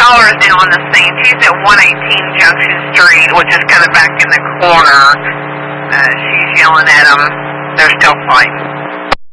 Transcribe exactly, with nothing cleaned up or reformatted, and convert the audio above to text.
caller's now on the scene. She's at one eighteen Junction Street, which is kind of back in the corner. Uh, she's yelling at them. They're still fighting.